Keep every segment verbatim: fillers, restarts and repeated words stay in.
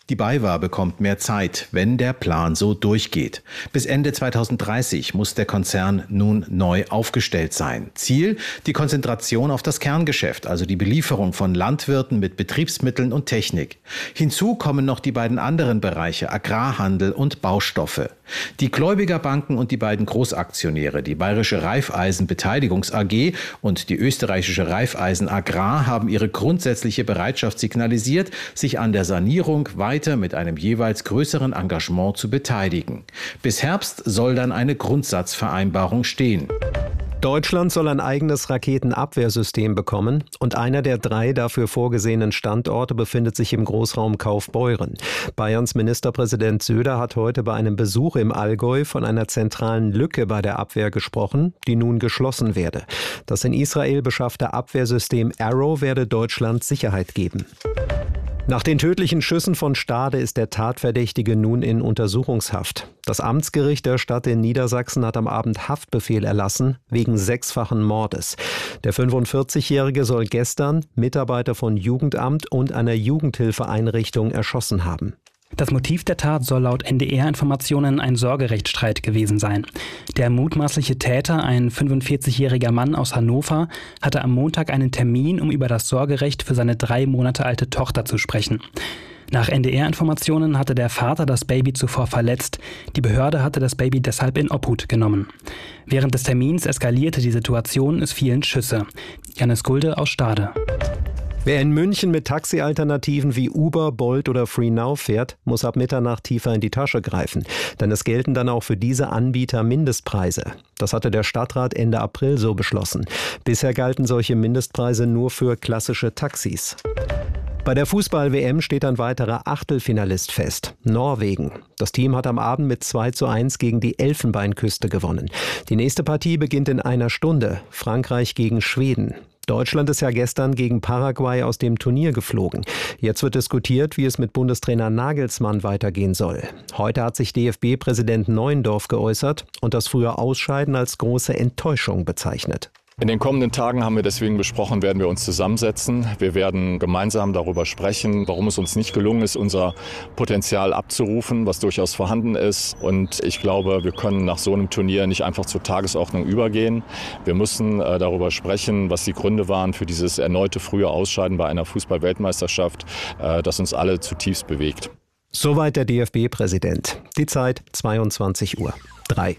Die BayWa bekommt mehr Zeit, wenn der Plan so durchgeht. Bis Ende zweitausenddreißig muss der Konzern nun neu aufgestellt sein. Ziel: die Konzentration auf das Kerngeschäft, also die Belieferung von Landwirten mit Betriebsmitteln und Technik. Hinzu kommen noch die beiden anderen Bereiche Agrarhandel und Baustoffe. Die Gläubigerbanken und die beiden Großaktionäre, die Bayerische Raiffeisen Beteiligungs A G und die österreichische Raiffeisen Agrar, haben ihre grundsätzliche Bereitschaft signalisiert, sich an der Sanierung weiter mit einem jeweils größeren Engagement zu beteiligen. Bis Herbst soll dann eine Grundsatzvereinbarung stehen. Deutschland soll ein eigenes Raketenabwehrsystem bekommen und einer der drei dafür vorgesehenen Standorte befindet sich im Großraum Kaufbeuren. Bayerns Ministerpräsident Söder hat heute bei einem Besuch im Allgäu von einer zentralen Lücke bei der Abwehr gesprochen, die nun geschlossen werde. Das in Israel beschaffte Abwehrsystem Arrow werde Deutschland Sicherheit geben. Nach den tödlichen Schüssen von Stade ist der Tatverdächtige nun in Untersuchungshaft. Das Amtsgericht der Stadt in Niedersachsen hat am Abend Haftbefehl erlassen, wegen sechsfachen Mordes. Der fünfundvierzigjährige soll gestern Mitarbeiter von Jugendamt und einer Jugendhilfeeinrichtung erschossen haben. Das Motiv der Tat soll laut N D R-Informationen ein Sorgerechtsstreit gewesen sein. Der mutmaßliche Täter, ein fünfundvierzigjähriger Mann aus Hannover, hatte am Montag einen Termin, um über das Sorgerecht für seine drei Monate alte Tochter zu sprechen. Nach N D R-Informationen hatte der Vater das Baby zuvor verletzt. Die Behörde hatte das Baby deshalb in Obhut genommen. Während des Termins eskalierte die Situation, es fielen Schüsse. Janis Gulde aus Stade. Wer in München mit Taxi-Alternativen wie Uber, Bolt oder FreeNow fährt, muss ab Mitternacht tiefer in die Tasche greifen. Denn es gelten dann auch für diese Anbieter Mindestpreise. Das hatte der Stadtrat Ende April so beschlossen. Bisher galten solche Mindestpreise nur für klassische Taxis. Bei der Fußball-W M steht ein weiterer Achtelfinalist fest: Norwegen. Das Team hat am Abend mit zwei zu eins gegen die Elfenbeinküste gewonnen. Die nächste Partie beginnt in einer Stunde. Frankreich gegen Schweden. Deutschland ist ja gestern gegen Paraguay aus dem Turnier geflogen. Jetzt wird diskutiert, wie es mit Bundestrainer Nagelsmann weitergehen soll. Heute hat sich D F B-Präsident Neuendorf geäußert und das frühe Ausscheiden als große Enttäuschung bezeichnet. In den kommenden Tagen haben wir deswegen besprochen, werden wir uns zusammensetzen. Wir werden gemeinsam darüber sprechen, warum es uns nicht gelungen ist, unser Potenzial abzurufen, was durchaus vorhanden ist. Und ich glaube, wir können nach so einem Turnier nicht einfach zur Tagesordnung übergehen. Wir müssen äh, darüber sprechen, was die Gründe waren für dieses erneute frühe Ausscheiden bei einer Fußball-Weltmeisterschaft, äh, das uns alle zutiefst bewegt. Soweit der D F B-Präsident. Die Zeit zweiundzwanzig Uhr drei.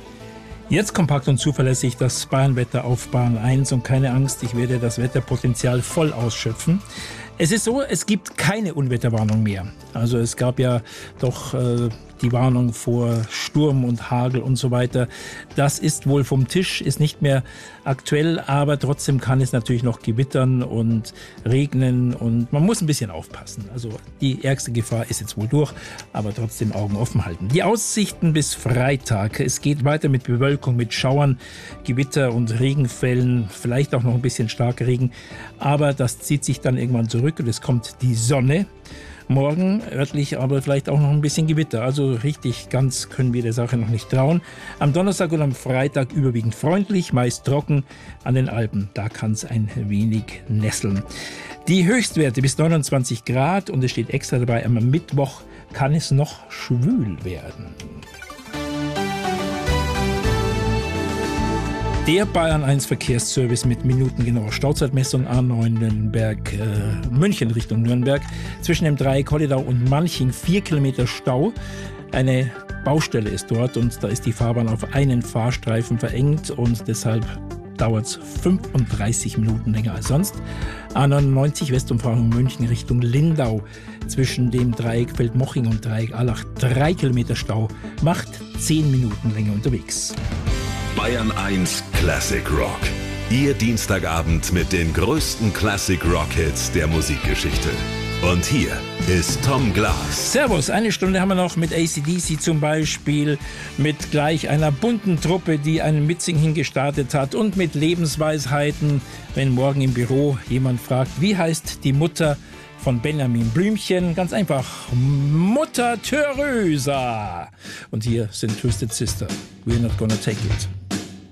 Jetzt kompakt und zuverlässig das Bayernwetter auf Bayern eins und keine Angst, ich werde das Wetterpotenzial voll ausschöpfen. Es ist so, es gibt keine Unwetterwarnung mehr. Also es gab ja doch äh, die Warnung vor Sturm und Hagel und so weiter. Das ist wohl vom Tisch, ist nicht mehr aktuell, aber trotzdem kann es natürlich noch gewittern und regnen und man muss ein bisschen aufpassen. Also die ärgste Gefahr ist jetzt wohl durch, aber trotzdem Augen offen halten. Die Aussichten bis Freitag. Es geht weiter mit Bewölkung, mit Schauern, Gewitter und Regenfällen, vielleicht auch noch ein bisschen starker Regen, aber das zieht sich dann irgendwann zurück und es kommt die Sonne. Morgen örtlich aber vielleicht auch noch ein bisschen Gewitter. Also richtig ganz können wir der Sache noch nicht trauen. Am Donnerstag und am Freitag überwiegend freundlich, meist trocken. An den Alpen, da kann es ein wenig nesseln. Die Höchstwerte bis neunundzwanzig Grad und es steht extra dabei, am Mittwoch kann es noch schwül werden. Der Bayern eins Verkehrsservice mit minutengenauer Stauzeitmessung A neun Nürnberg, äh, München Richtung Nürnberg. Zwischen dem Dreieck Holledau und Manching vier Kilometer Stau. Eine Baustelle ist dort und da ist die Fahrbahn auf einen Fahrstreifen verengt und deshalb dauert es fünfunddreißig Minuten länger als sonst. A neunundneunzig Westumfahrung München Richtung Lindau. Zwischen dem Dreieck Feldmoching und Dreieck Allach drei Kilometer Stau. Macht zehn Minuten länger unterwegs. Bayern eins Classic Rock. Ihr Dienstagabend mit den größten Classic Rock Hits der Musikgeschichte. Und hier ist Tom Glas. Servus, eine Stunde haben wir noch mit A C D C zum Beispiel, mit gleich einer bunten Truppe, die einen Mitsingen gestartet hat und mit Lebensweisheiten, wenn morgen im Büro jemand fragt, wie heißt die Mutter von Benjamin Blümchen? Ganz einfach, Mutter Teresa. Und hier sind Twisted Sister. We're not gonna take it.